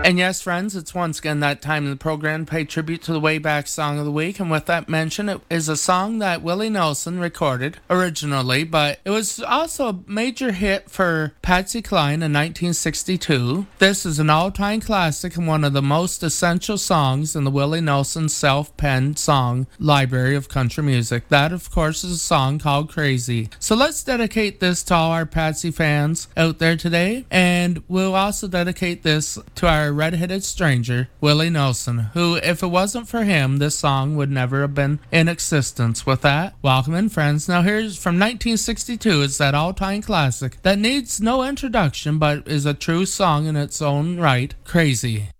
And yes, friends, it's once again that time in the program to pay tribute to the way back song of the week. And with that mention, it is a song that Willie Nelson recorded originally, but it was also a major hit for Patsy Cline in 1962. This is an all-time classic and one of the most essential songs in the Willie Nelson self-penned song library of country music. That, of course, is a song called Crazy. So let's dedicate this to all our Patsy fans out there today, and we'll also dedicate this to our red-headed stranger, Willie Nelson, who, if it wasn't for him, this song would never have been in existence. With that, welcome in, friends. Now here's from 1962. It's that all-time classic that needs no introduction, but is a true song in its own right, Crazy.